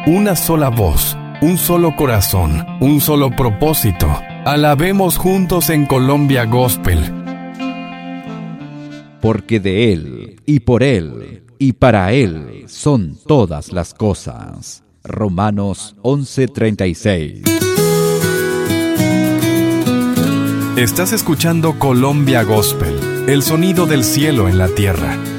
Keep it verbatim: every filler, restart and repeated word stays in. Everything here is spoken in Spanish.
una sola voz, un solo corazón, un solo propósito. Alabemos juntos en Colombia Gospel. Porque de Él, y por Él, y para Él son todas las cosas. Romanos once treinta y seis. Estás escuchando Colombia Gospel, el sonido del cielo en la tierra.